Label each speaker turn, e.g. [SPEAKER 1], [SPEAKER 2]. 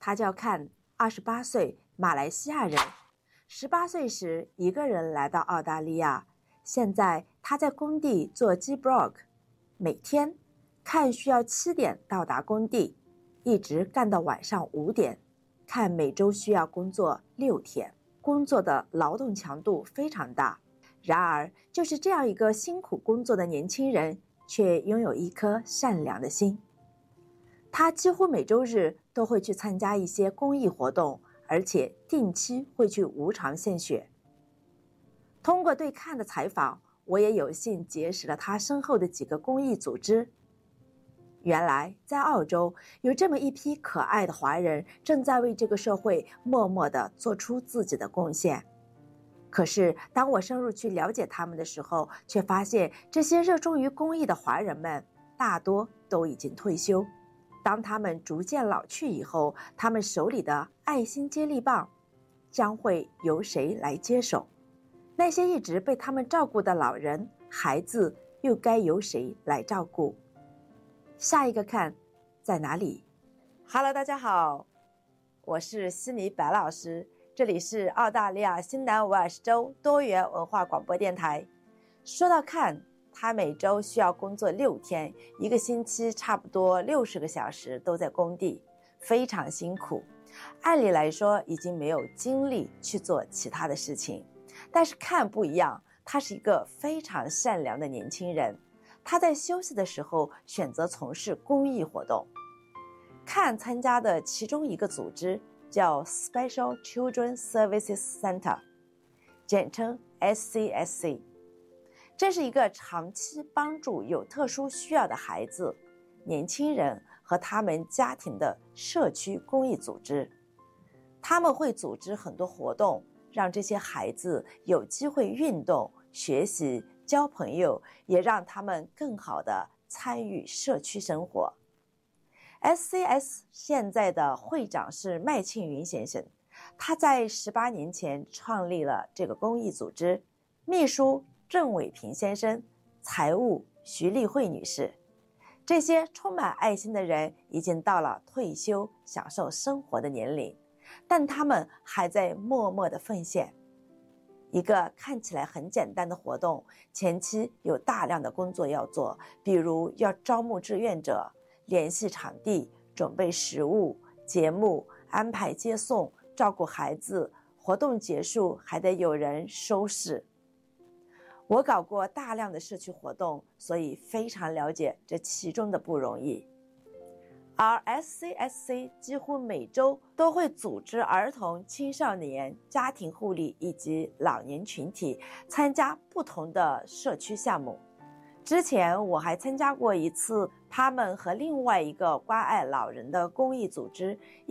[SPEAKER 1] 他叫看，28岁，马来西亚人。18岁时一个人来到澳大利亚，现在他在工地做 G-Block， 每天看需要7点到达工地，一直干到晚上5点。看每周需要工作6天，工作的劳动强度非常大。然而，就是这样一个辛苦工作的年轻人，却拥有一颗善良的心。他几乎每周日都会去参加一些公益活动，而且定期会去无偿献血。通过对看的采访，我也有幸结识了他身后的几个公益组织。原来在澳洲有这么一批可爱的华人，正在为这个社会默默地做出自己的贡献。可是当我深入去了解他们的时候，却发现这些热衷于公益的华人们大多都已经退休。当他们逐渐老去以后，他们手里的爱心接力棒将会由谁来接手？那些一直被他们照顾的老人、孩子又该由谁来照顾？下一个看在哪里？ Hello， 大家好，我是悉尼白老师，这里是澳大利亚新南威尔士州多元文化广播电台。说到看，他每周需要工作6天，一个星期差不多60个小时都在工地，非常辛苦。按理来说已经没有精力去做其他的事情，但是看不一样，他是一个非常善良的年轻人。他在休息的时候选择从事公益活动。看参加的其中一个组织叫 Special Children Services Center， 简称 SCSC。 这是一个长期帮助有特殊需要的孩子、年轻人和他们家庭的社区公益组织。他们会组织很多活动，让这些孩子有机会运动、学习、交朋友，也让他们更好地参与社区生活。 SCS 现在的会长是麦庆云先生，他在18年前创立了这个公益组织，秘书郑伟平先生，财务徐丽慧女士。这些充满爱心的人已经到了退休享受生活的年龄，但他们还在默默地奉献。一个看起来很简单的活动，前期有大量的工作要做，比如要招募志愿者、联系场地、准备食物、节目、安排接送、照顾孩子，活动结束还得有人收拾。我搞过大量的社区活动，所以非常了解这其中的不容易。而 SCSC 几乎每周都会组织儿童、青少年、家庭护理以及老年群体参加不同的社区项目。之前我还参加过一次他们和另外一个关爱老人的公益组织